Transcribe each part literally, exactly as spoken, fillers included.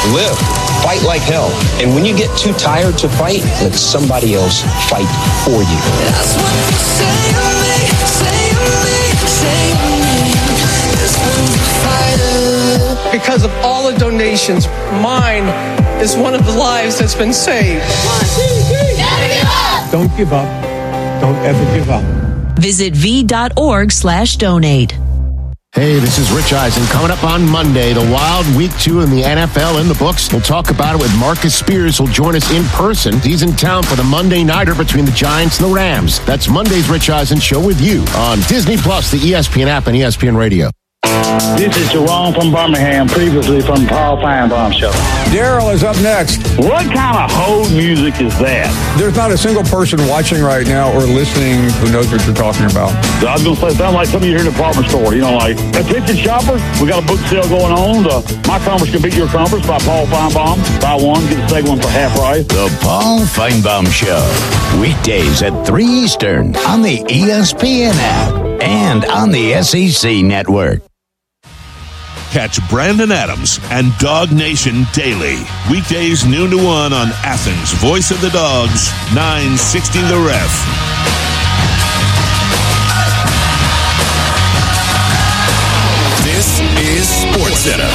live. Fight like hell. And when you get too tired to fight, let somebody else fight for you. That's what you say to me, say to me, say to me. This one's a fighter. Because of all the donations, mine is one of the lives that's been saved. One, two, three. Never give up. Don't give up. Don't ever give up. Visit v.org slash donate. Hey, this is Rich Eisen. Coming up on Monday, the wild week two in the N F L in the books. We'll talk about it with Marcus Spears, who'll join us in person. He's in town for the Monday Nighter between the Giants and the Rams. That's Monday's Rich Eisen Show with you on Disney Plus, the E S P N app, and E S P N Radio. This is Jerome from Birmingham, previously from Paul Feinbaum Show. Daryl is up next. What kind of hold music is that? There's not a single person watching right now or listening who knows what you're talking about. I was going to say, it sounds like some of you here in the department store. You know, like, attention shoppers, we got a book sale going on. The My Conference Can Beat Your Conference by Paul Feinbaum. Buy one, get the second one for half price. The Paul Feinbaum Show. Weekdays at three Eastern on the E S P N app and on the S E C network. Catch Brandon Adams and Dog Nation daily. Weekdays noon to one on Athens' Voice of the Dogs, nine sixty The Ref. This is SportsCenter.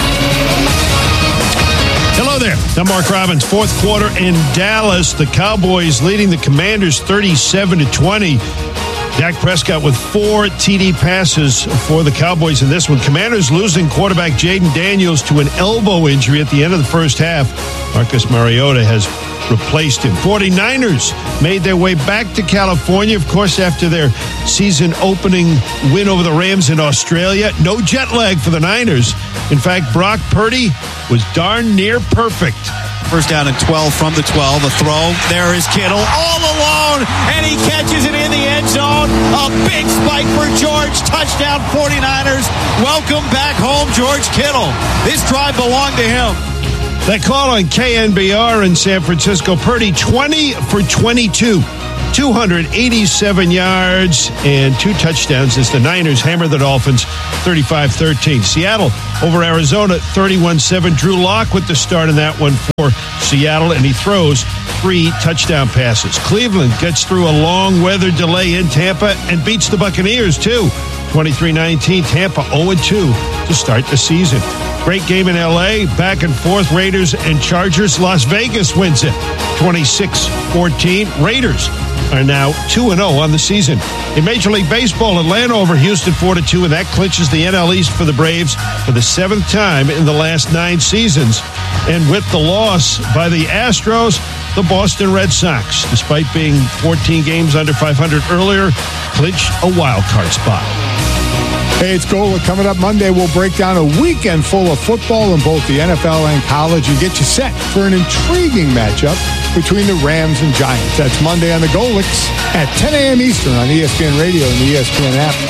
Hello there. I'm Mark Robbins. Fourth quarter in Dallas. The Cowboys leading the Commanders thirty-seven to twenty. Dak Prescott with four T D passes for the Cowboys in this one. Commanders losing quarterback Jaden Daniels to an elbow injury at the end of the first half. Marcus Mariota has replaced him. forty-niners made their way back to California, of course, after their season opening win over the Rams in Australia. No jet lag for the Niners. In fact, Brock Purdy was darn near perfect. First down and twelve from the twelve. A throw. There is Kittle all alone, and he catches it in the end zone. A big spike for George. Touchdown forty-niners. Welcome back home, George Kittle. This drive belonged to him. That call on K N B R in San Francisco. Purdy twenty for twenty-two. two hundred eighty-seven yards and two touchdowns as the Niners hammer the Dolphins thirty-five thirteen. Seattle over Arizona thirty-one seven. Drew Lock with the start in that one for Seattle, and he throws three touchdown passes. Cleveland gets through a long weather delay in Tampa and beats the Buccaneers, too. twenty-three nineteen. Tampa oh and two to start the season. Great game in L A. Back and forth, Raiders and Chargers. Las Vegas wins it twenty-six fourteen. Raiders are now two and oh on the season. In Major League Baseball, Atlanta over Houston four to two, and that clinches the N L East for the Braves for the seventh time in the last nine seasons. And with the loss by the Astros, the Boston Red Sox, despite being fourteen games under five hundred earlier, clinch a wild card spot. Hey, it's Gola. Coming up Monday, we'll break down a weekend full of football in both the N F L and college and get you set for an intriguing matchup between the Rams and Giants. That's Monday on the Golix at ten a.m. Eastern on E S P N Radio and the E S P N app.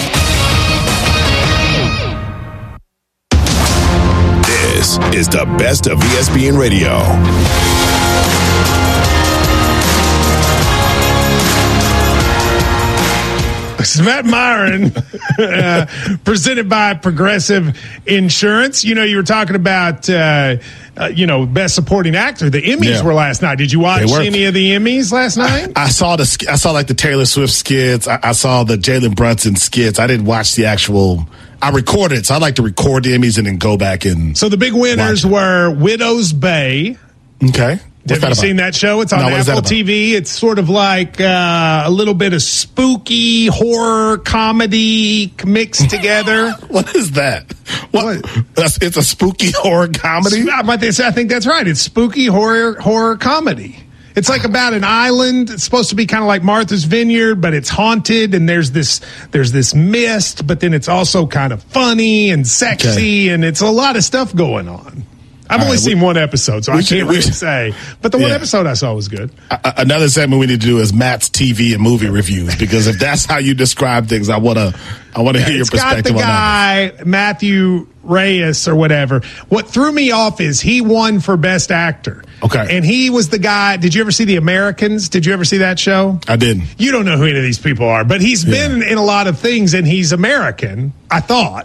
This is the best of E S P N Radio. It's Matt Myron, uh, presented by Progressive Insurance. You know, you were talking about, uh, uh, you know, Best Supporting Actor. The Emmys yeah. were last night. Did you watch any of the Emmys last night? I, I saw the. I saw like the Taylor Swift skits. I, I saw the Jalen Brunson skits. I didn't watch the actual. I recorded it, so I like to record the Emmys and then go back and. So the big winners were Widow's Bay. Okay. What's Have you seen that show? It's on no, Apple T V. It's sort of like uh, a little bit of spooky horror comedy mixed together. What is that? What? That's, it's a spooky horror comedy? I think that's right. It's spooky horror horror comedy. It's like about an island. It's supposed to be kind of like Martha's Vineyard, but it's haunted, and there's this there's this mist, but then it's also kind of funny and sexy, okay. and it's a lot of stuff going on. I've All only right, seen we, one episode, so I can't really say. But the one yeah. episode I saw was good. Uh, another segment we need to do is Matt's T V and movie reviews, because if that's how you describe things, I want to I want to yeah, hear your perspective on that. It's got the guy, Matthew Reyes or whatever. What threw me off is he won for Best Actor. Okay. And he was the guy. Did you ever see The Americans? Did you ever see that show? I didn't. You don't know who any of these people are, but he's yeah. been in a lot of things, and he's American, I thought.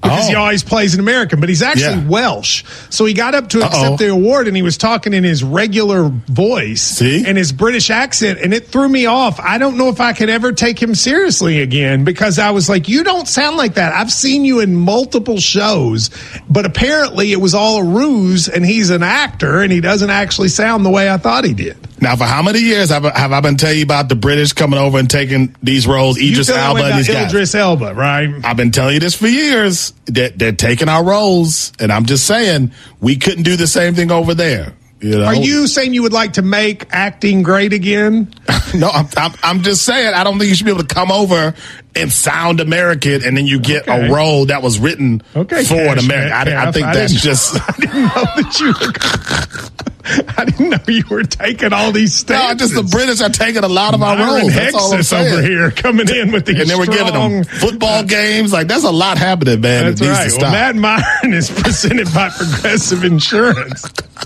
because Oh. he always plays an American, but he's actually Yeah. Welsh. So he got up to accept Uh-oh. the award, and he was talking in his regular voice See? and his British accent, and it threw me off. I don't know if I could ever take him seriously again, because I was like, you don't sound like that. I've seen you in multiple shows, but apparently it was all a ruse, and he's an actor, and he doesn't actually sound the way I thought he did. Now, for how many years have, I- have I been telling you about the British coming over and taking these roles? Idris you Elba and these guys. Idris Elba, right? I've been telling you this for years. They're, they're taking our roles, and I'm just saying we couldn't do the same thing over there. You know? Are you saying you would like to make acting great again? No, I'm, I'm, I'm just saying I don't think you should be able to come over and sound American, and then you get Okay. a role that was written Okay, for an Cash, American. I, Cash, I think I that's didn't- just. I didn't know that you were. I didn't know you were taking all these No, stances. just the British are taking a lot of our Myron roles. That's all I'm Hexus saying. over here coming in with these And then we're giving them strong- football games. Like, there's a lot happening, man. That's It needs right. to stop. Well, Matt Myron is presented by Progressive Insurance.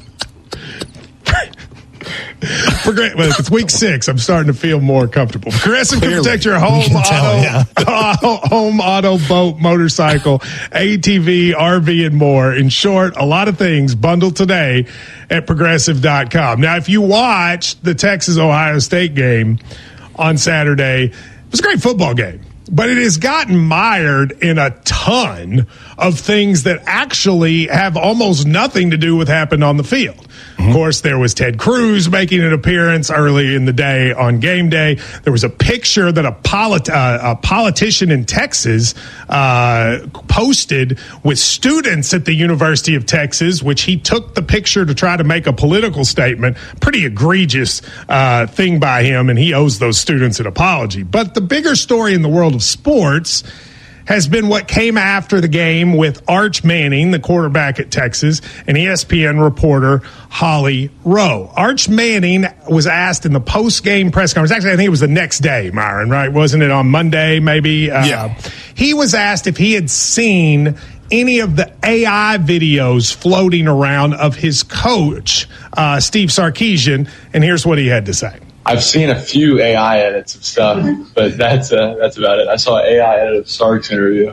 Progr- well, it's week six. I'm starting to feel more comfortable. Progressive can Clearly. protect your home You can auto, tell, yeah. home auto, boat, motorcycle, A T V, R V, and more. In short, a lot of things bundled today at progressive dot com. Now, if you watched the Texas Ohio State game on Saturday, it was a great football game. But it has gotten mired in a ton of things that actually have almost nothing to do with what happened on the field. Of course, there was Ted Cruz making an appearance early in the day on game day. There was a picture that a, polit- uh, a politician in Texas uh, posted with students at the University of Texas, which he took the picture to try to make a political statement. Pretty egregious uh, thing by him, and he owes those students an apology. But the bigger story in the world of sports has been what came after the game with Arch Manning, the quarterback at Texas, and E S P N reporter Holly Rowe. Arch Manning was asked in the post-game press conference. Actually, I think it was the next day, Myron, right? Wasn't it on Monday, maybe? Uh, Yeah. He was asked if he had seen any of the A I videos floating around of his coach, uh, Steve Sarkisian, and here's what he had to say. I've seen a few A I edits of stuff, but that's uh, that's about it. I saw an A I edit of Sark's interview.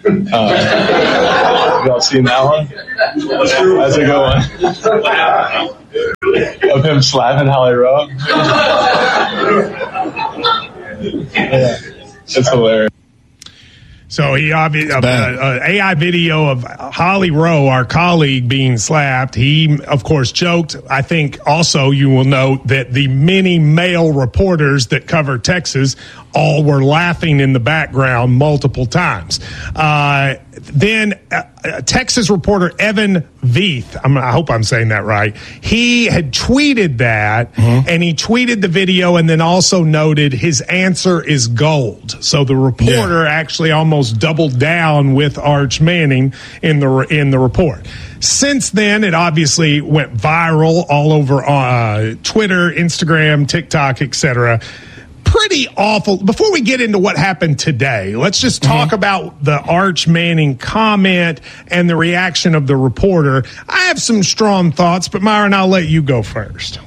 Uh, y'all seen that one? That's a good one. Of him slapping Holly Rowe. Yeah, it's hilarious. So he obviously uh, uh, A I video of Holly Rowe, our colleague, being slapped. He, of course, joked. I think also you will note that the many male reporters that cover Texas all were laughing in the background multiple times. Uh, then uh, uh, Texas reporter Evan Veith, I'm, I hope I'm saying that right, he had tweeted that, mm-hmm. and he tweeted the video and then also noted his answer is gold. So the reporter yeah. actually almost doubled down with Arch Manning in the in the report. Since then, it obviously went viral all over uh, Twitter, Instagram, TikTok, et cetera. Pretty awful. Before we get into what happened today, let's just talk mm-hmm. about the Arch Manning comment and the reaction of the reporter. I have some strong thoughts, but Myron, I'll let you go first.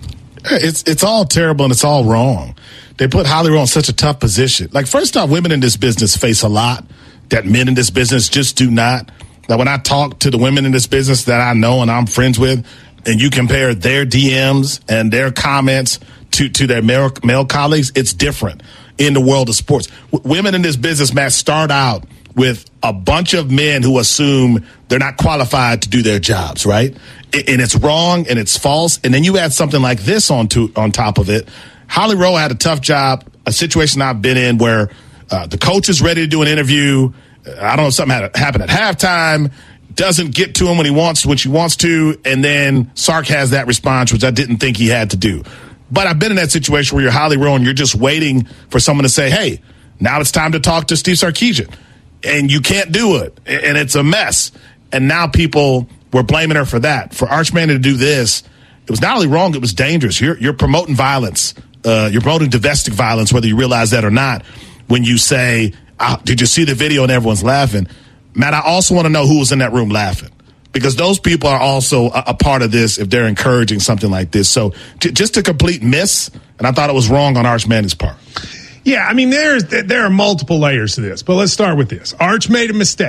It's it's all terrible and it's all wrong. They put Holly Rowe in such a tough position. Like, first off, women in this business face a lot that men in this business just do not. Like, when I talk to the women in this business that I know and I'm friends with, and you compare their D Ms and their comments to, to their male, male colleagues, it's different in the world of sports. W- women in this business, Matt, start out with a bunch of men who assume they're not qualified to do their jobs, right? And it's wrong and it's false. And then you add something like this on, to, on top of it. Holly Rowe had a tough job, a situation I've been in where uh, the coach is ready to do an interview. I don't know if something had happened at halftime, doesn't get to him when he wants, when she wants to, and then Sark has that response, which I didn't think he had to do. But I've been in that situation where you're Holly Rowe and you're just waiting for someone to say, hey, now it's time to talk to Steve Sarkisian. And you can't do it. And it's a mess. And now people were blaming her for that. For Arch Manning to do this, it was not only wrong, it was dangerous. You're, you're promoting violence. Uh, you're promoting domestic violence, whether you realize that or not, when you say, oh, did you see the video and everyone's laughing? Matt, I also want to know who was in that room laughing, because those people are also a, a part of this if they're encouraging something like this. So t- just a complete miss, and I thought it was wrong on Arch Manning's part. Yeah, I mean, there's there are multiple layers to this, but let's start with this. Arch made a mistake,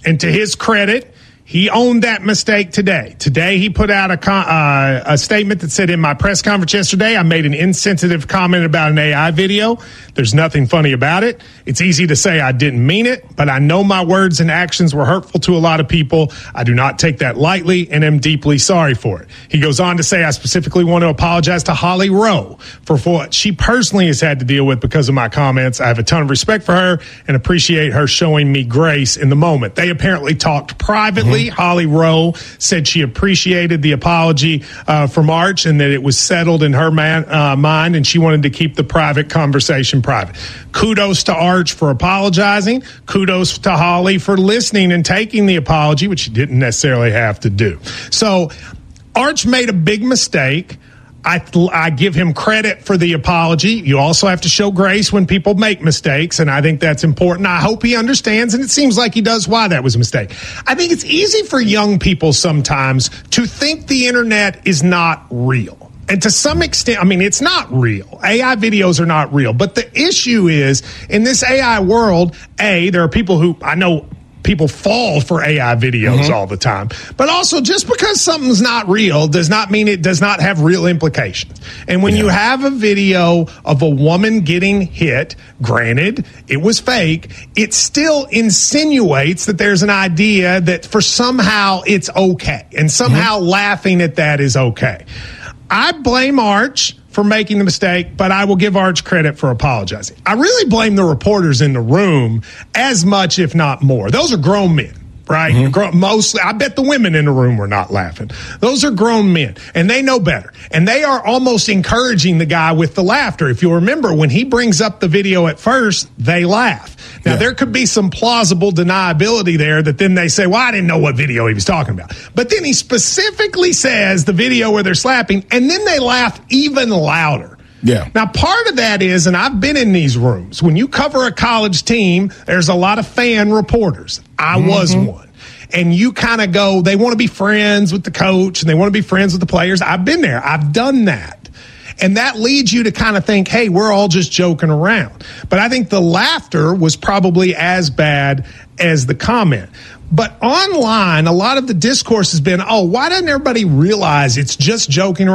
And to his credit, he owned that mistake today. Today, he put out a, con- uh, a statement that said, in my press conference yesterday, I made an insensitive comment about an A I video. There's nothing funny about it. It's easy to say I didn't mean it, but I know my words and actions were hurtful to a lot of people. I do not take that lightly and am deeply sorry for it. He goes on to say, I specifically want to apologize to Holly Rowe for what she personally has had to deal with because of my comments. I have a ton of respect for her and appreciate her showing me grace in the moment. They apparently talked privately. Mm-hmm. Holly Rowe said she appreciated the apology uh, from Arch and that it was settled in her man, uh, mind, and she wanted to keep the private conversation private. Kudos to Arch for apologizing. Kudos to Holly for listening and taking the apology, which she didn't necessarily have to do. So Arch made a big mistake. I, I give him credit for the apology. You also have to show grace when people make mistakes, and I think that's important. I hope he understands, and it seems like he does, why that was a mistake. I think it's easy for young people sometimes to think the internet is not real. And to some extent, I mean, it's not real. A I videos are not real. But the issue is, in this A I world, A, there are people who, I know, people fall for A I videos mm-hmm. all the time. But also, just because something's not real does not mean it does not have real implications. And when yeah. you have a video of a woman getting hit, granted, it was fake, it still insinuates that there's an idea that for somehow it's okay. And somehow mm-hmm. laughing at that is okay. I blame Arch for making the mistake, but I will give Arch credit for apologizing. I really blame the reporters in the room as much, if not more. Those are grown men, right? Mm-hmm. Mostly, I bet the women in the room were not laughing. Those are grown men, and they know better. And they are almost encouraging the guy with the laughter. If you remember, when he brings up the video at first, they laugh. Now, yeah. there could be some plausible deniability there that then they say, well, I didn't know what video he was talking about. But then he specifically says the video where they're slapping, and then they laugh even louder. Yeah. Now, part of that is, and I've been in these rooms, when you cover a college team, there's a lot of fan reporters. I mm-hmm. was one. And you kind of go, they want to be friends with the coach and they want to be friends with the players. I've been there. I've done that. And that leads you to kind of think, hey, we're all just joking around. But I think the laughter was probably as bad as the comment. But online, a lot of the discourse has been, oh, why doesn't everybody realize it's just joking around?